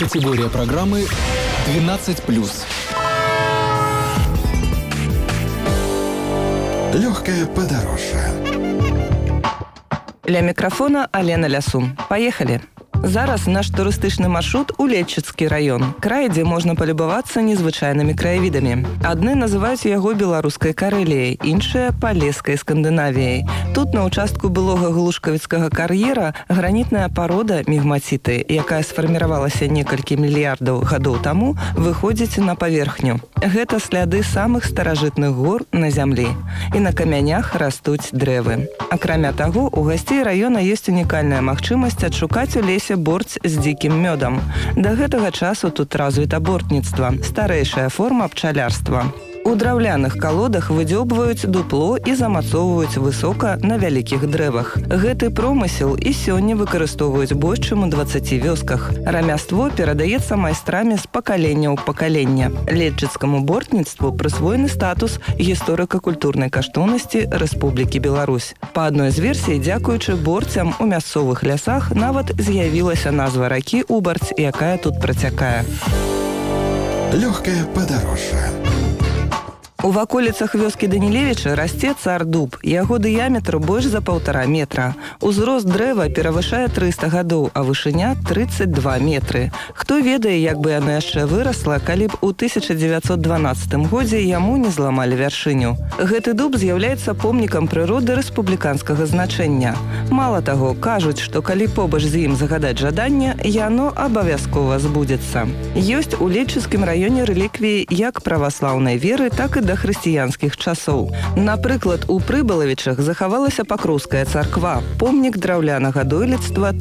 Категория программы 12+. Легкое подорожье. Ля мікрафона Алена Лясун. Поехали! Зараз наш турыстычны маршрут у Летчыцкі раён, край, дзе можна палюбавацца незвычайнымі краявідамі. Адны называюць яго беларускай Карэліяй, іншыя – палескай Скандынавіяй. Тут на ўчастку былога глушкавіцкага кар'ера гранітная парода мігмаціты, якая сфарміравалася некалькі мільярдаў гадоў таму, выходзіць на паверхню. Гэта сляды самых старажытных гор на зямлі. І на камянях растуць дрэвы. Акрамя таго, у гасцей раёна ёсць унікальная магчымасць адшукаць у лесе борць з дзікім мёдам. Да гэтага часу тут развіта бортніцтва, старэйшая форма пчалярства. У драўляных калодах выдзёбваюць дупло і замацоўваюць высока на вялікіх дрэвах. Гэты промысел і сёння выкарыстоўваюць больш чым у 20 вёсках. Рамяство перадаецца майстрамі з пакалення ў пакалення. Летчыцкаму бортніцтву прысвоены статус гісторыка-культурнай каштоўнасці Рэспублікі Беларусь. Па адной з версій, дзякуючы борцям у мясцовых лясах нават з'явілася назва ракі Убарць, якая тут працякае. Легкое подорожье. У ваколіцах вёскі Данілевіча расце цар дуб. Яго дыяметр больш за 1,5 метра. Узрост дрэва перавышае 300 гадоў, а вышыня – 32 метры. Хто ведае, як бы яно яшчэ вырасла, калі б у 1912 годзе яму не зламалі вяршыню. Гэты дуб з'яўляецца помнікам прыроды рэспубліканскага значэння. Мала таго, кажуць, што калі побач з ім загадаць жаданне, яно абавязкова збудзецца. Ёсць у Летчыцкім раёне рэліквіі як праваслаўнай веры, так і да хрысціянскіх часоў. Напрыклад, у Прыбалавічах захавалася Пакроўская царква, помнік драўлянага дойлідства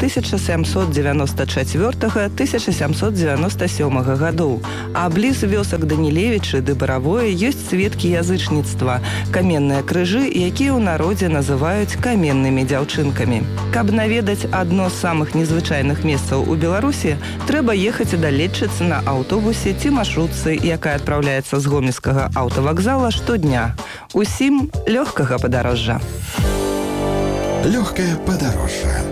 1794-1797 гадоў. А бліз вёсак Данілевічы ды Баравое ёсць сведкі язычніцтва, каменныя крыжы, якія ў народзе называюць каменнымі дзяўчынкамі. Каб наведаць адно з самых незвычайных месцаў у Беларусі, трэба ехаць да Летчыцы на аўтобусе ці маршрутцы, якая адпраўляецца з гомельскага аўтавакзала штодня. Усім лёгкага падарожжа. Легкое подорожье.